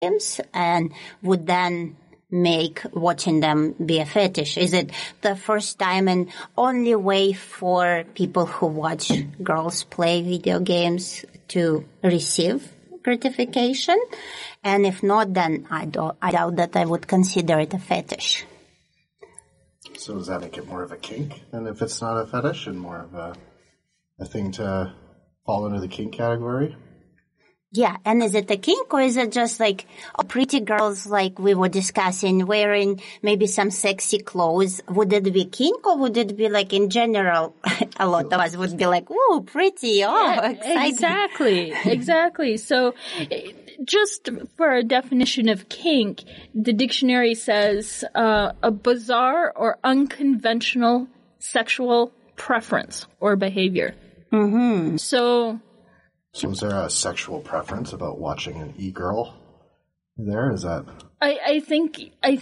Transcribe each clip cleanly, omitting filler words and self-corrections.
games, and would then make watching them be a fetish? Is it the first time and only way for people who watch girls play video games to receive gratification? And if not, then I doubt that I would consider it a fetish. So does that make it more of a kink than if it's not a fetish, and more of a thing to fall into the kink category? Yeah, and is it a kink, or is it just like pretty girls like we were discussing wearing maybe some sexy clothes? Would it be kink, or would it be like in general a lot of us would be like, ooh, pretty, exciting. Exactly. So just for a definition of kink, the dictionary says a bizarre or unconventional sexual preference or behavior. Mm-hmm. So is there a sexual preference about watching an e-girl there? Is that... I think,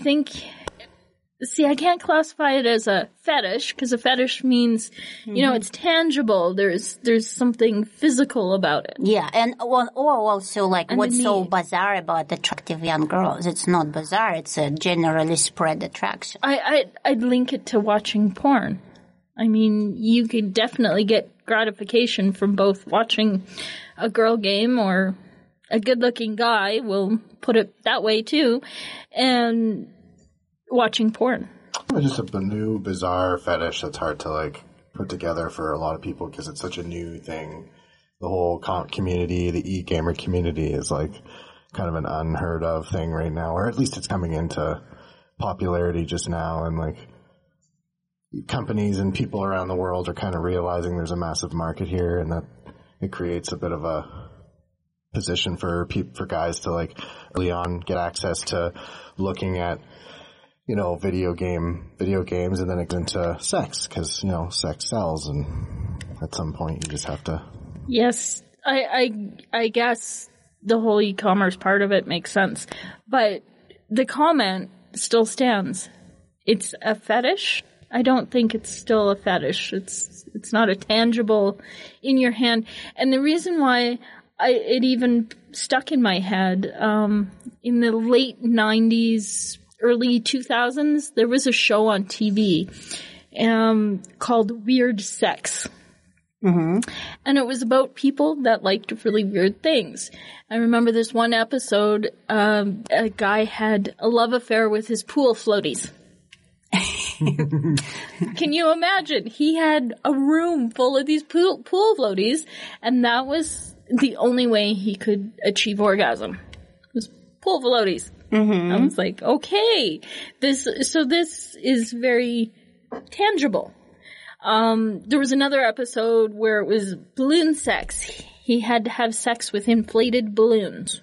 see, I can't classify it as a fetish, because a fetish means, you know, it's tangible. There's something physical about it. Yeah, and or also like what's so bizarre about attractive young girls? It's not bizarre, it's a generally spread attraction. I'd link it to watching porn. I mean, you could definitely get gratification from both watching a girl game, or a good-looking guy, we'll put it that way too, and watching porn. It's just a new, bizarre fetish that's hard to like put together for a lot of people because it's such a new thing. The whole community, the e-gamer community, is like kind of an unheard of thing right now, or at least it's coming into popularity just now, and like companies and people around the world are kind of realizing there's a massive market here, and that it creates a bit of a position for guys to like early on get access to looking at, you know, video games, and then it gets into sex, because, you know, sex sells, and at some point you just have to. Yes, I guess the whole e-commerce part of it makes sense, but the comment still stands. It's a fetish. I don't think it's still a fetish. It's not a tangible in your hand. And the reason why it even stuck in my head, in the late 90s, early 2000s, there was a show on TV called Weird Sex. Mm-hmm. And it was about people that liked really weird things. I remember this one episode, a guy had a love affair with his pool floaties. Can you imagine? He had a room full of these pool floaties, and that was the only way he could achieve orgasm. Was pool floaties. Mm-hmm. I was like, okay, this is very tangible. There was another episode where it was balloon sex. He had to have sex with inflated balloons.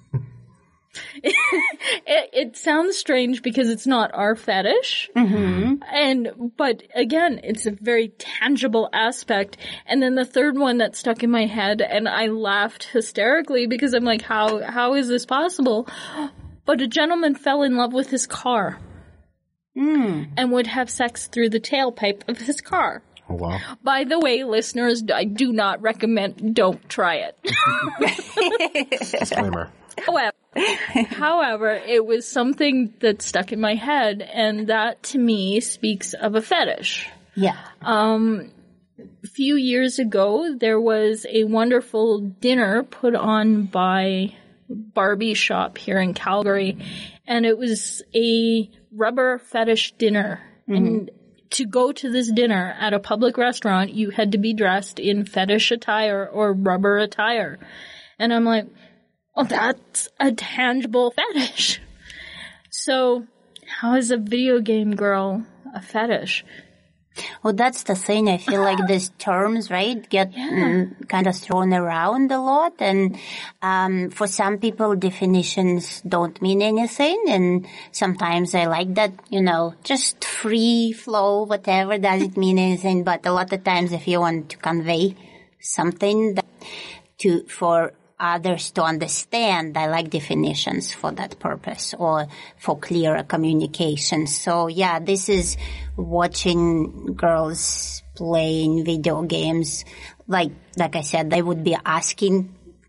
It sounds strange because it's not our fetish. Mm-hmm. But again, it's a very tangible aspect. And then the third one that stuck in my head, and I laughed hysterically because I'm like, how is this possible? But a gentleman fell in love with his car. And would have sex through the tailpipe of his car. Oh, wow. By the way, listeners, I do not recommend, don't try it. Disclaimer. However, it was something that stuck in my head, and that to me speaks of a fetish. Yeah. A few years ago, there was a wonderful dinner put on by Barbie Shop here in Calgary, and it was a rubber fetish dinner. Mm-hmm. And to go to this dinner at a public restaurant, you had to be dressed in fetish attire or rubber attire. And I'm like, oh, that's a tangible fetish. So how is a video game girl a fetish? Well, that's the thing. I feel like these terms, right, get kind of thrown around a lot. And for some people, definitions don't mean anything. And sometimes I like that, you know, just free flow, whatever, doesn't mean anything. But a lot of times if you want to convey something for others to understand, I like definitions for that purpose or for clearer communication. So yeah, this is watching girls playing video games. Like I said, they would be asking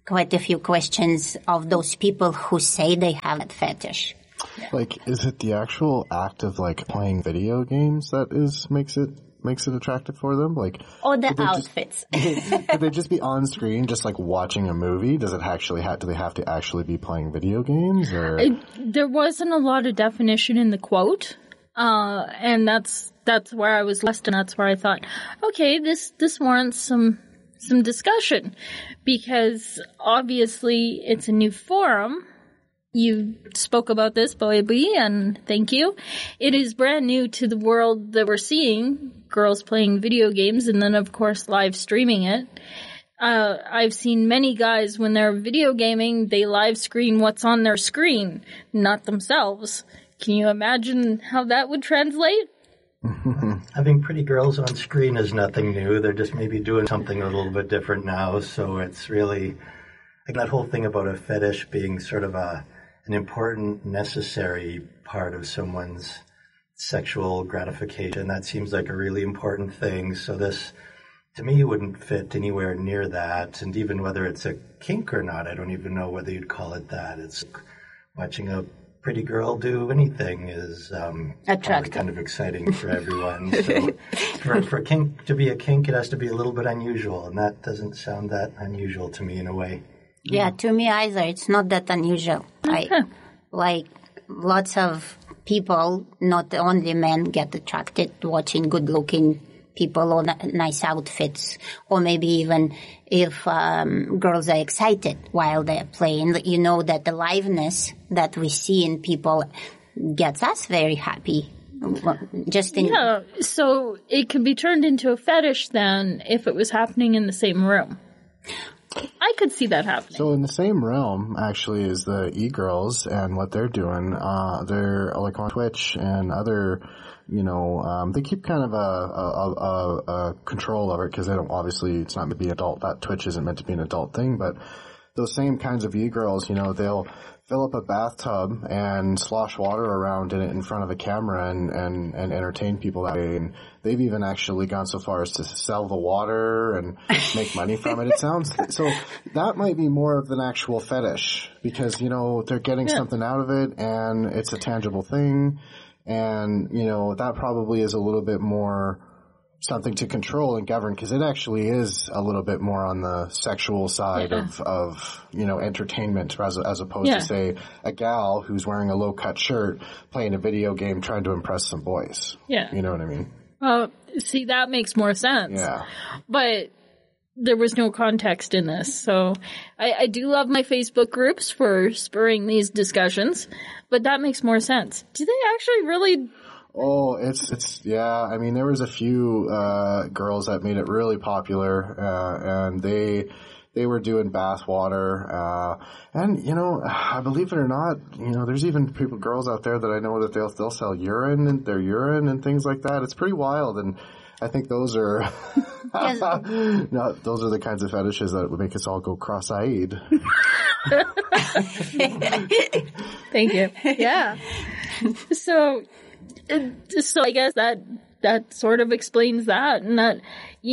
quite a few questions of those people who say they have that fetish. Like, is it the actual act of like playing video games that makes it attractive for them? Like, or the outfits. Could they just be on screen, just like watching a movie? Does it actually do they have to actually be playing video games? Or there wasn't a lot of definition in the quote, and that's where I was lost, and that's where I thought, okay, this warrants some discussion, because obviously it's a new forum. You spoke about this, Boyaby, and thank you. It is brand new to the world that we're seeing, girls playing video games, and then, of course, live streaming it. I've seen many guys, when they're video gaming, they live screen what's on their screen, not themselves. Can you imagine how that would translate? Having pretty girls on screen is nothing new. They're just maybe doing something a little bit different now, so it's really like that whole thing about a fetish being sort of an important, necessary part of someone's sexual gratification. That seems like a really important thing. So this, to me, wouldn't fit anywhere near that. And even whether it's a kink or not, I don't even know whether you'd call it that. It's watching a pretty girl do anything is probably kind of exciting for everyone. So for kink to be a kink, it has to be a little bit unusual, and that doesn't sound that unusual to me in a way. Yeah, to me either. It's not that unusual. Like lots of people, not only men, get attracted to watching good-looking people or nice outfits, or maybe even if girls are excited while they're playing. You know that the aliveness that we see in people gets us very happy. So it could be turned into a fetish then if it was happening in the same room. I could see that happening. So in the same realm, actually, is the e-girls and what they're doing. They're like on Twitch and other, they keep kind of a control of it, because they don't, obviously it's not meant to be adult. That Twitch isn't meant to be an adult thing, but those same kinds of e-girls, they'll fill up a bathtub and slosh water around in it in front of a camera and entertain people that way. And they've even actually gone so far as to sell the water and make money from it. It sounds, so that might be more of an actual fetish, because, they're getting something out of it and it's a tangible thing. And, that probably is a little bit more something to control and govern, because it actually is a little bit more on the sexual side of entertainment, as opposed to, say, a gal who's wearing a low-cut shirt playing a video game trying to impress some boys. Yeah. You know what I mean? Well, see, that makes more sense. Yeah. But there was no context in this. So I do love my Facebook groups for spurring these discussions, but that makes more sense. Do they actually really... Oh, it's yeah. I mean, there was a few girls that made it really popular, and they were doing bath water, and I believe it or not, there's even girls out there that I know that they'll sell urine and things like that. It's pretty wild, and I think those are those are the kinds of fetishes that would make us all go cross-eyed. Thank you. Yeah. So I guess that sort of explains that, and that,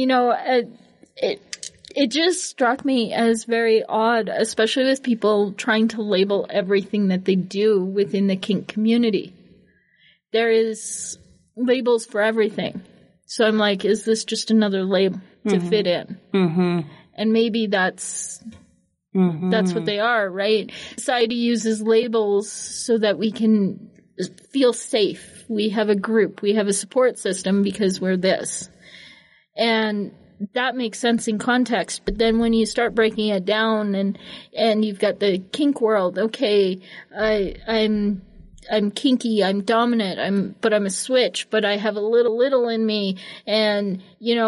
it just struck me as very odd, especially with people trying to label everything that they do within the kink community. There is labels for everything. So I'm like, is this just another label to fit in? Mm-hmm. And maybe that's what they are, right? Society uses labels so that we can feel safe. We have a group. We have a support system because we're this. And that makes sense in context. But then when you start breaking it down and you've got the kink world, okay, I'm kinky, I'm dominant, but I'm a switch, but I have a little in me. And,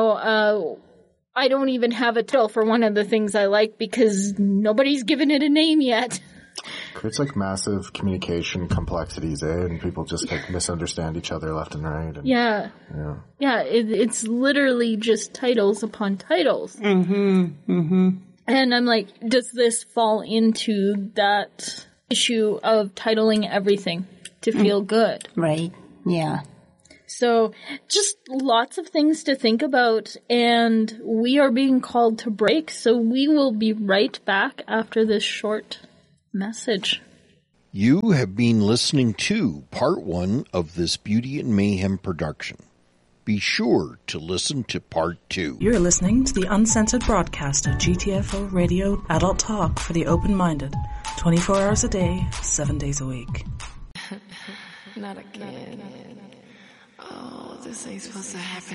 I don't even have a title for one of the things I like because nobody's given it a name yet. It's like massive communication complexities, and people just misunderstand each other left and right. And, yeah. It's literally just titles upon titles. Mm-hmm. Mm-hmm. And I'm like, does this fall into that issue of titling everything to feel good? Right. Yeah. So just lots of things to think about, and we are being called to break, so we will be right back after this short message. You have been listening to part 1 of this Beauty and Mayhem production. Be sure to listen to part 2. You're listening to the uncensored broadcast of GTFO Radio Adult Talk for the open-minded. 24 hours a day, 7 days a week. Not again. Oh, this ain't supposed to happen.